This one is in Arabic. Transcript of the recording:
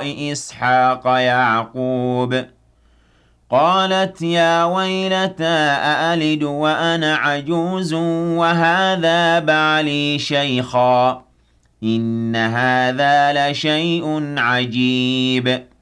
وراء إسحاق يعقوب قالت يا ويلتى أألد وأنا عجوز وهذا بعلي شيخا إن هذا لشيء عجيب